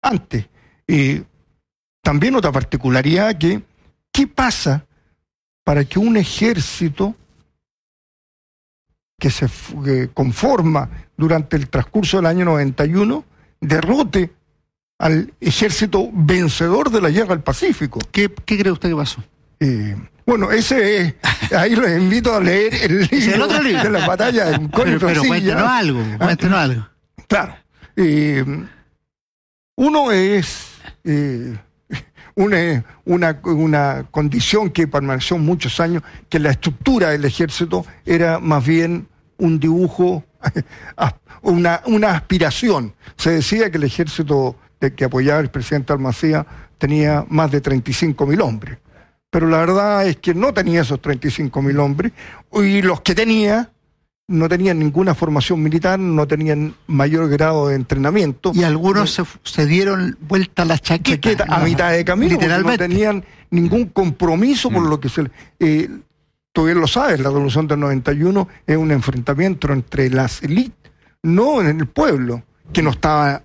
antes. También otra particularidad ¿qué pasa para que un ejército que se conforma durante el transcurso del año 91 derrote al ejército vencedor de la guerra del Pacífico? ¿Qué cree usted que pasó? Bueno, ahí los invito a leer el libro, otro libro de las batallas de Concón y pero cuéntenos algo. Claro. Uno es una condición que permaneció muchos años, que la estructura del ejército era más bien un dibujo, una aspiración. Se decía que el ejército que apoyaba el presidente Balmaceda tenía más de 35.000 hombres. Pero la verdad es que no tenía esos 35.000 hombres, y los que tenía no tenían ninguna formación militar, no tenían mayor grado de entrenamiento. Y algunos se dieron vuelta a las chaquetas a mitad de camino, literalmente. No tenían ningún compromiso por lo que tú bien lo sabes, la revolución del 91 es un enfrentamiento entre las élites, no en el pueblo, que no estaba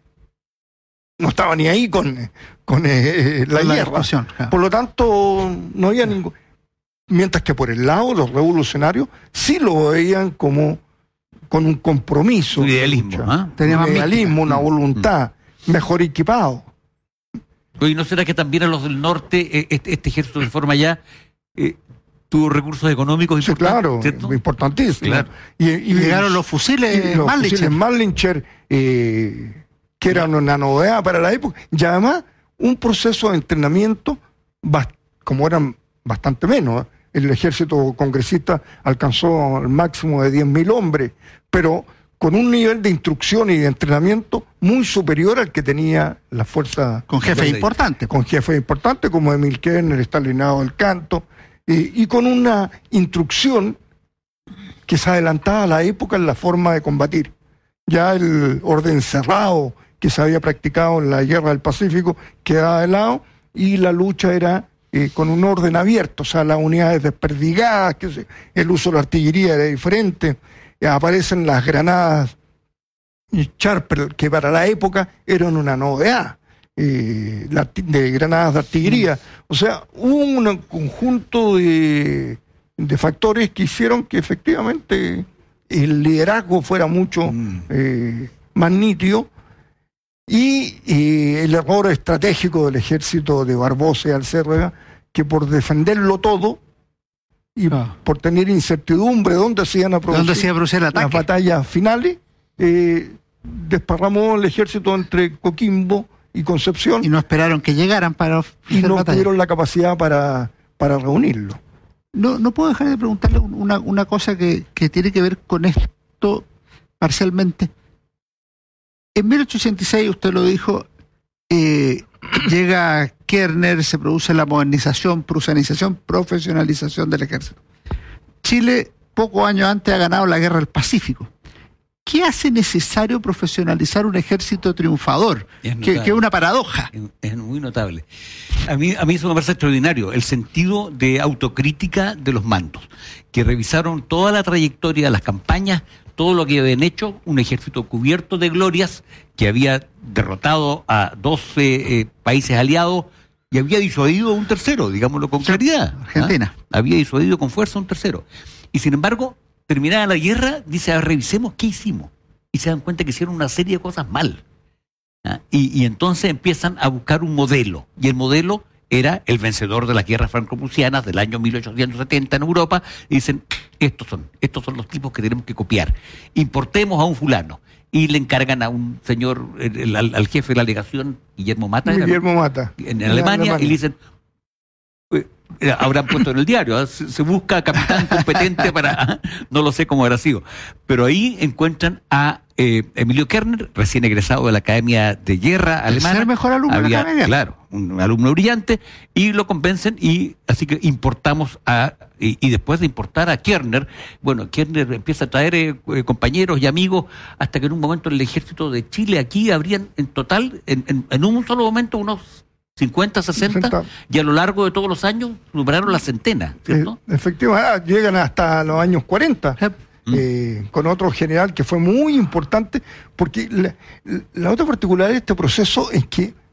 ni ahí con la guerra. Claro. Por lo tanto, no había ningún... Mientras que por el lado los revolucionarios sí lo veían como con un compromiso. Un idealismo, Tenía un idealismo, una voluntad, mejor equipado. ¿Y no será que también a los del norte, este ejército de forma ya, tuvo recursos económicos importantes? Claro, ¿cierto? Importantísimo. Claro. Y llegaron los fusiles Mannlicher, que eran una novedad para la época, y además un proceso de entrenamiento, como eran bastante menos, el ejército congresista alcanzó el máximo de 10.000 hombres, pero con un nivel de instrucción y de entrenamiento muy superior al que tenía la fuerza... Con jefes importantes. Con jefes importantes como Emil Kerner, Stalinado del Canto, y con una instrucción que se adelantaba a la época en la forma de combatir. Ya el orden cerrado que se había practicado en la guerra del Pacífico quedaba de lado, y la lucha era con un orden abierto, o sea, las unidades desperdigadas, el uso de la artillería era diferente, aparecen las granadas Sharper, que para la época eran una novedad, de granadas de artillería. O sea, hubo un conjunto de factores que hicieron que efectivamente el liderazgo fuera mucho más nítido, y el error estratégico del ejército de Barbosa y Alcérrega, que por defenderlo todo y por tener incertidumbre dónde se iban a producir las batallas finales, desparramó el ejército entre Coquimbo y Concepción, y no esperaron que llegaran para y no tuvieron la capacidad para reunirlo. No puedo dejar de preguntarle una cosa que tiene que ver con esto parcialmente. En 1886, usted lo dijo, llega Kerner, se produce la modernización, prusianización, profesionalización del ejército. Chile, pocos años antes, ha ganado la guerra del Pacífico. ¿Qué hace necesario profesionalizar un ejército triunfador? Que es una paradoja. Es muy notable. A mí eso me parece extraordinario, el sentido de autocrítica de los mandos, que revisaron toda la trayectoria de las campañas, todo lo que habían hecho, un ejército cubierto de glorias, que había derrotado a 12 países aliados y había disuadido a un tercero, digámoslo con claridad. Argentina. Había disuadido con fuerza a un tercero. Y sin embargo, terminada la guerra, dice, revisemos qué hicimos. Y se dan cuenta que hicieron una serie de cosas mal. Y entonces empiezan a buscar un modelo. Y el modelo era el vencedor de las guerras franco-prusianas del año 1870 en Europa, y dicen, estos son los tipos que tenemos que copiar. Importemos a un fulano. Y le encargan a un señor, al jefe de la legación, Guillermo Mata, en Alemania, y le dicen, habrán puesto en el diario, se busca capitán competente para... no lo sé cómo habrá sido. Pero ahí encuentran a Emilio Kerner, recién egresado de la Academia de Guerra alemana. El mejor alumno de la Academia. Claro, un alumno brillante, y lo convencen, y así que importamos y después de importar a Kerner, bueno, Kerner empieza a traer compañeros y amigos, hasta que en un momento en el ejército de Chile, aquí habrían en total, en un solo momento, unos 50, 60, y a lo largo de todos los años superaron la centena, ¿cierto? Efectivamente, llegan hasta los años 40, con otro general que fue muy importante, porque la otra particularidad de este proceso es que